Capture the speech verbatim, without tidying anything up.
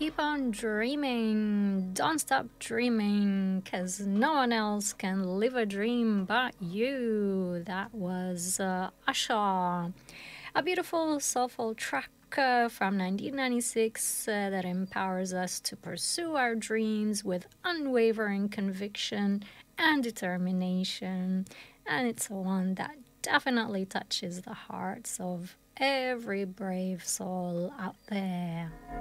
keep on dreaming. Don't stop dreaming, because no one else can live a dream but you. That was uh, Usher. A beautiful, soulful track uh, from nineteen ninety-six uh, that empowers us to pursue our dreams with unwavering conviction and determination. And it's one that definitely touches the hearts of every brave soul out there.